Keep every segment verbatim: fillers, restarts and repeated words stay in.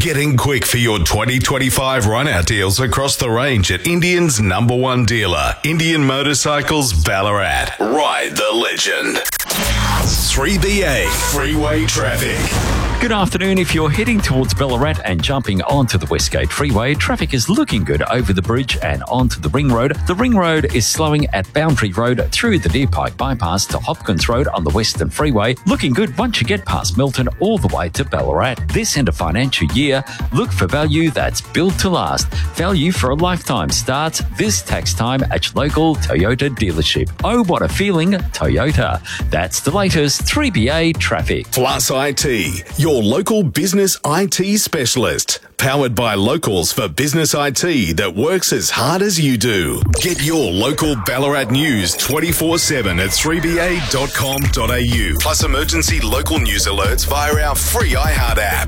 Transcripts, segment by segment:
Get in quick for your twenty twenty-five run-out deals across the range at Indian's number one dealer, Indian Motorcycles Ballarat. Ride the legend. three B A Freeway Traffic. Good afternoon. If you're heading towards Ballarat and jumping onto the Westgate Freeway, traffic is looking good over the bridge and onto the Ring Road. The Ring Road is slowing at Boundary Road through the Deer Pike Bypass to Hopkins Road on the Western Freeway. Looking good once you get past Milton all the way to Ballarat. This end of financial year, look for value that's built to last. Value for a lifetime starts this tax time at your local Toyota dealership. Oh, what a feeling, Toyota. That's the latest three B A traffic. Plus I T, your local business I T specialist. Powered by locals for business I T that works as hard as you do. Get your local Ballarat news twenty-four seven at three b a dot com dot a u. Plus emergency local news alerts via our free iHeart app.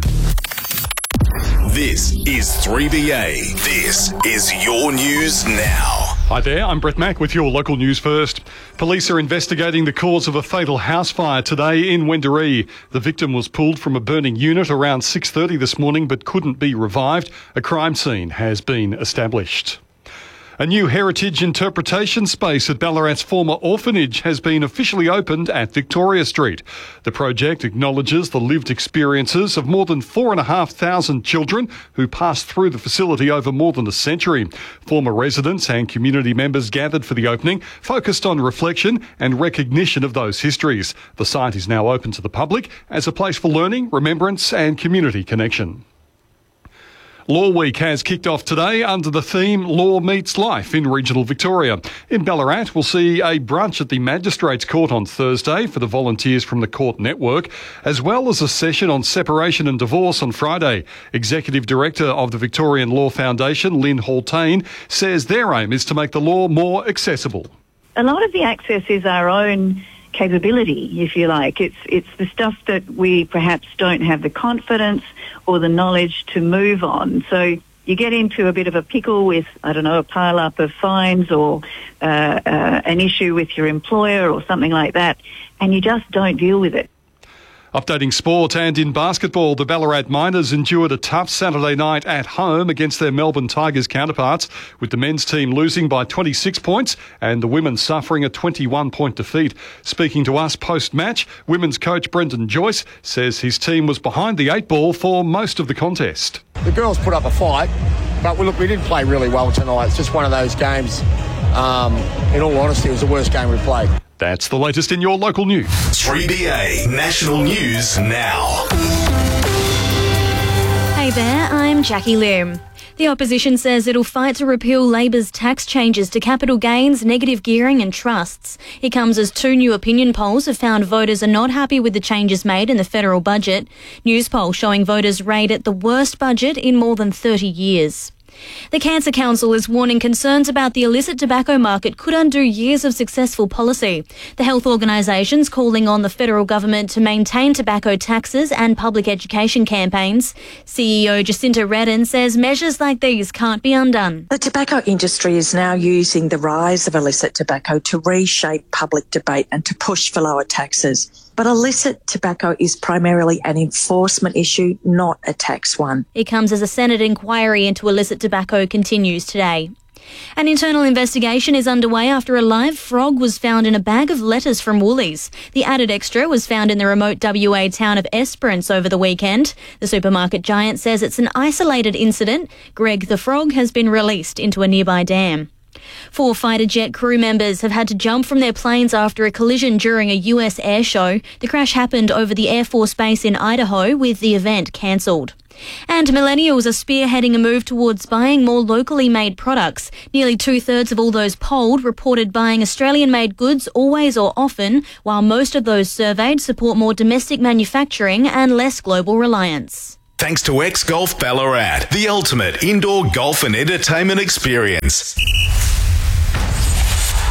This is three B A. This is your news now. Hi there, I'm Brett Mack with your local news first. Police are investigating the cause of a fatal house fire today in Wendouree. The victim was pulled from a burning unit around six thirty this morning but couldn't be revived. A crime scene has been established. A new heritage interpretation space at Ballarat's former orphanage has been officially opened at Victoria Street. The project acknowledges the lived experiences of more than four and a half thousand children who passed through the facility over more than a century. Former residents and community members gathered for the opening, focused on reflection and recognition of those histories. The site is now open to the public as a place for learning, remembrance and community connection. Law Week has kicked off today under the theme Law Meets Life in regional Victoria. In Ballarat, we'll see a brunch at the Magistrates Court on Thursday for the volunteers from the court network, as well as a session on separation and divorce on Friday. Executive Director of the Victorian Law Foundation, Lynn Haltain, says their aim is to make the law more accessible. A lot of the access is our own capability, if you like. It's it's the stuff that we perhaps don't have the confidence or the knowledge to move on. So you get into a bit of a pickle with, I don't know, a pile up of fines or uh, uh, an issue with your employer or something like that, and you just don't deal with it. Updating sport, and in basketball, the Ballarat Miners endured a tough Saturday night at home against their Melbourne Tigers counterparts, with the men's team losing by twenty-six points and the women suffering a twenty-one point defeat. Speaking to us post-match, women's coach Brendan Joyce says his team was behind the eight ball for most of the contest. The girls put up a fight, but look, we didn't play really well tonight. It's just one of those games. Um, in all honesty, it was the worst game we played. That's the latest in your local news. three B A National News Now. Hey there, I'm Jackie Lim. The opposition says it'll fight to repeal Labor's tax changes to capital gains, negative gearing and trusts. It comes as two new opinion polls have found voters are not happy with the changes made in the federal budget. News poll showing voters rate it the worst budget in more than thirty years. The Cancer Council is warning concerns about the illicit tobacco market could undo years of successful policy. The health organisation's calling on the federal government to maintain tobacco taxes and public education campaigns. C E O Jacinta Redden says measures like these can't be undone. The tobacco industry is now using the rise of illicit tobacco to reshape public debate and to push for lower taxes. But illicit tobacco is primarily an enforcement issue, not a tax one. It comes as a Senate inquiry into illicit tobacco continues today. An internal investigation is underway after a live frog was found in a bag of lettuce from Woolies. The added extra was found in the remote W A town of Esperance over the weekend. The supermarket giant says it's an isolated incident. Greg the frog has been released into a nearby dam. Four fighter jet crew members have had to jump from their planes after a collision during a U S air show. The crash happened over the Air Force Base in Idaho, with the event cancelled. And millennials are spearheading a move towards buying more locally made products. Nearly two-thirds of all those polled reported buying Australian-made goods always or often, while most of those surveyed support more domestic manufacturing and less global reliance. Thanks to X Golf Ballarat, the ultimate indoor golf and entertainment experience.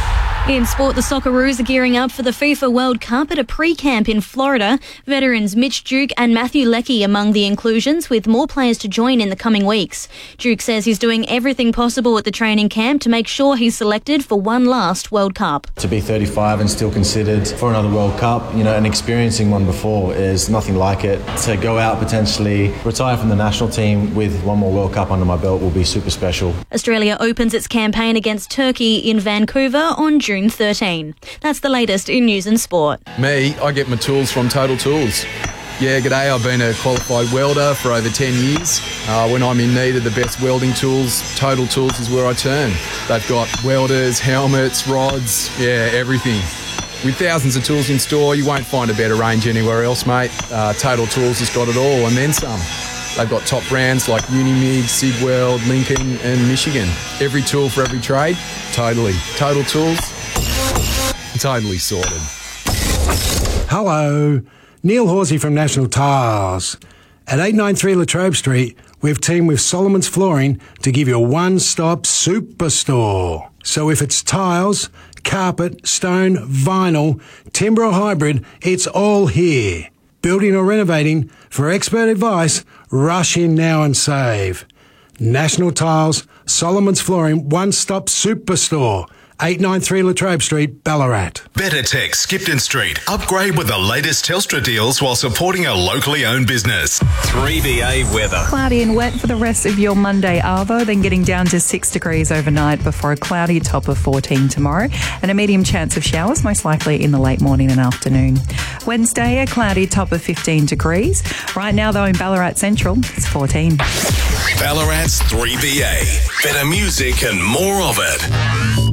In sport, the Socceroos are gearing up for the FIFA World Cup at a pre-camp in Florida. Veterans Mitch Duke and Matthew Leckie among the inclusions, with more players to join in the coming weeks. Duke says he's doing everything possible at the training camp to make sure he's selected for one last World Cup. To be thirty-five and still considered for another World Cup, you know, and experiencing one before is nothing like it. To go out, potentially retire from the national team with one more World Cup under my belt will be super special. Australia opens its campaign against Turkey in Vancouver on June thirteenth. That's the latest in news and sport. Me, I get my tools from Total Tools. Yeah, g'day, I've been a qualified welder for over ten years. Uh, when I'm in need of the best welding tools, Total Tools is where I turn. They've got welders, helmets, rods, yeah, everything. With thousands of tools in store, you won't find a better range anywhere else, mate. Uh, Total Tools has got it all and then some. They've got top brands like Unimig, Sigweld, Lincoln and Michigan. Every tool for every trade, totally. Total Tools, totally sorted. Hello, Neil Horsey from National Tiles. At eight ninety-three Latrobe Street, we've teamed with Solomon's Flooring to give you a one-stop superstore. So if it's tiles, carpet, stone, vinyl, timber or hybrid, it's all here. Building or renovating, for expert advice, rush in now and save. National Tiles, Solomon's Flooring, one-stop superstore. eight ninety-three Latrobe Street, Ballarat. Better Tech, Skipton Street. Upgrade with the latest Telstra deals while supporting a locally owned business. three B A weather. Cloudy and wet for the rest of your Monday, Arvo, then getting down to six degrees overnight before a cloudy top of fourteen tomorrow and a medium chance of showers, most likely in the late morning and afternoon. Wednesday, a cloudy top of fifteen degrees. Right now, though, in Ballarat Central, it's fourteen. Ballarat's three B A. Better music and more of it.